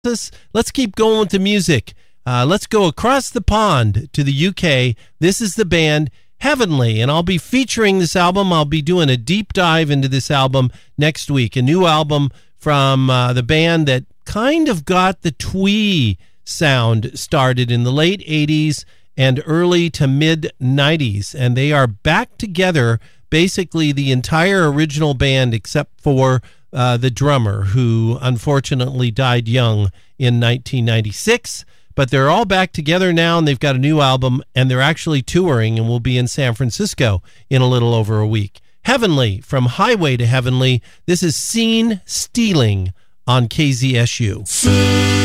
Let's keep going with the music. Let's go across the pond to the UK. This is the band Heavenly, and I'll be featuring this album. I'll be doing a deep dive into this album next week. A new album from the band that kind of got the twee sound started in the late 80s and early to mid 90s, and they are back together, basically the entire original band except for the drummer, who unfortunately died young in 1996. But they're all back together now, and they've got a new album, and they're actually touring and will be in San Francisco in a little over a week. Heavenly, from Highway to Heavenly. This is Seen Stealing on KZSU.